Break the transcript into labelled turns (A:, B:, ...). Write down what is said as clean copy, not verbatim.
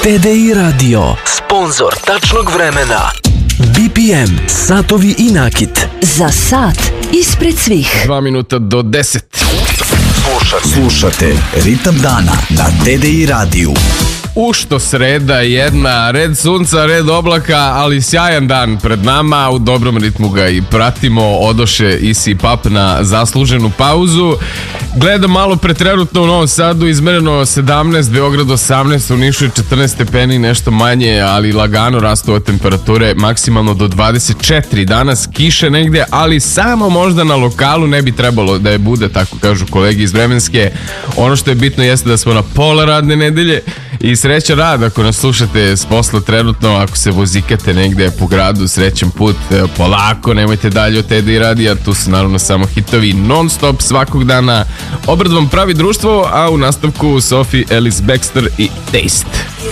A: TDI Radio, sponzor tačnog vremena. BPM, satovi i nakit.
B: Za sat ispred svih.
C: 2 minuta do 10.
A: Slušate Ritam dana na TDI radiju.
C: Ušto sreda jedna, red sunca, red oblaka, ali sjajan dan pred nama, u dobrom ritmu ga i pratimo. Odoše Easy Pop na zasluženu pauzu. Gledam malo pre, trenutno u Novom Sadu izmereno 17, Beograd 18, u Nišu je 14 stepeni, nešto manje, ali lagano rastu temperature, maksimalno do 24. Danas kiše negde, ali samo možda na lokalu, ne bi trebalo da je bude, tako kažu kolegi iz Vremenske. Ono što je bitno jeste da smo na pola radne nedelje i sreća rad ako nas slušate s posla trenutno, ako se vozikate negde po gradu, srećan put, polako, nemojte dalje od TDI radija, tu su naravno samo hitovi non stop svakog dana. Obrad vam pravi društvo, a u nastavku Sophie Ellis Bextor i Taste.